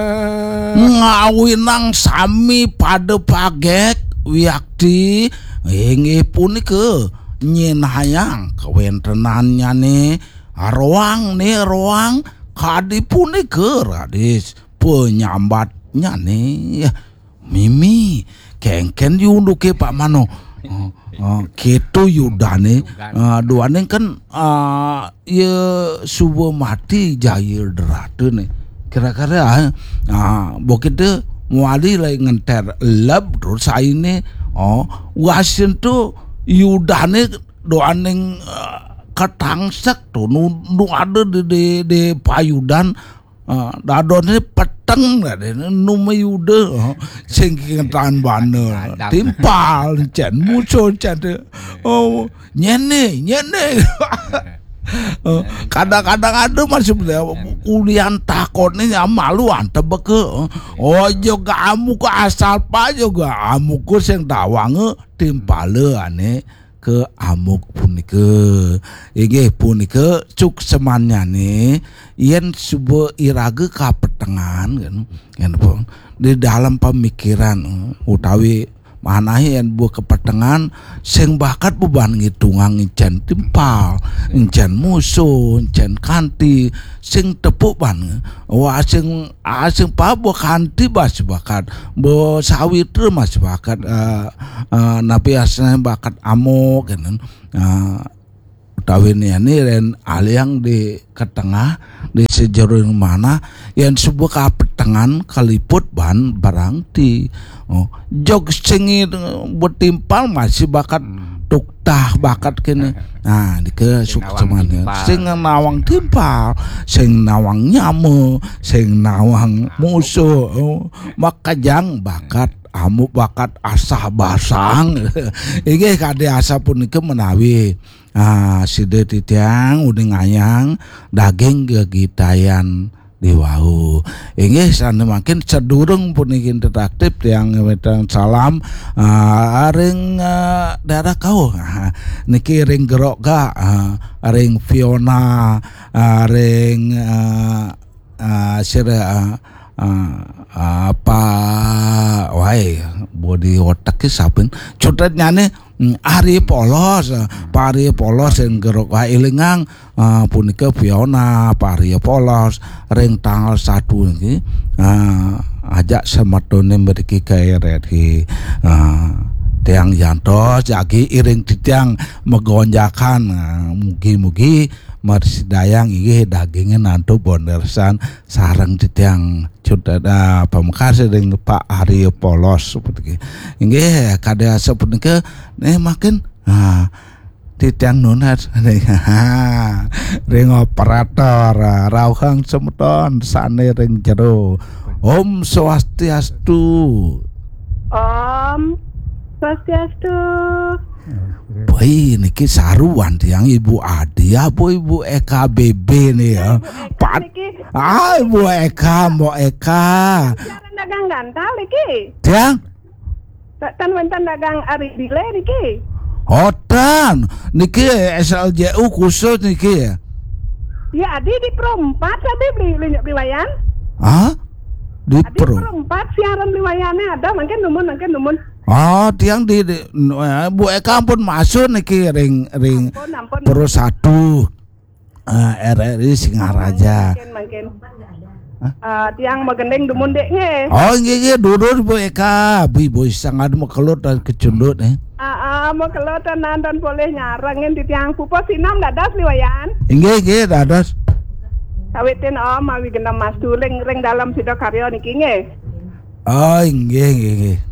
ngawinang sami pada pagek wiakti inggih punika nyinayang kawentenannya nih roang kadi punika radis penyambatnya nih Mimi kengken yunduke Pak Mano gitu yudane duane kan ya subuh mati jahil derate nih kira-kira begitu muali lagi ngenter lab terus ini wasin tuh yudane doaning ketangsak tuh nu ada di payudan dadone peteng nu mayuda sing kentan bana timpal cen muncul cen nyene kadang-kadang ada masih kuliah takutnya maluan tebeke juga amu ke asal pa juga amu ku sing tawange timpale ane ke amuk punika inggih punika cuk semannya nih yen subuh irage kapetengan kan di dalam pemikiran utawi manahe yen bu kepetengan sing bakat beban ngitungang encen timpal encen musuh encen kanti sing tepuk ban wah sing pa bu kanti masih bakat bu sawiter masih bakat napi asna bakat amuk kan utawi ini ren aliang di ketengah di sejero mana yang sebuah kapetengan kaliput ban barang ti jog singi bertimpal masih bakat tuktah bakat kene nah dike suksemane sing nawang timpal sing nawang nyamu sing nawang musuh makajang bakat amuk bakat asah basang iki kade asa punika menawi side titiang udah ngayang daging gegitayan di wau inggih sana makin sedurung punikin detektif yang wedang salam ring daerah kau niki ring gerok ga ring Fiona ring sira apa wae body otak sapin cutnya nih Ari polos yang gerok wae ilingang punika Fiona Ari polos ring tanggal 1 iki ajak semetone mriki kaeret ki tiang jantos jagi iring titiang megonjakan mugi-mugi marsidayang iki dagingnya nantu bondersan sareng titiang cudada pamekasan dengan Pak Ari polos seperti inggih kada sapunika makin titiang nunat ring operator rauhang semeton sane ring jero Om Swastiastu Om Swastiastu Boy niki saruan tiang Ibu Adi apa Ibu Eka BB nih ya Pak Ibu Eka Mbok Eka Jaran dagang gantal iki tiang tan wonten dagang ari dile niki Hotan niki SLJU khusus niki ya Adi di perempat tadi beli liwayan di perempat siaran liwayannya ada mungkin numun tiang di Bu Eka ampun masuk niki ring Pro 1 RRI Singaraja. Mungkin. Tiang magendeng dumun deknya. Nggih duduk Bu Eka, Bu sangat mau kelut dan kecundut mau kelut dan boleh nyarengin di tiang pupo sinam dadas liwayan. Nggih dadas. Kawitin Om awi gendam mas ring dalam sido karyo niki nggih. Nggih.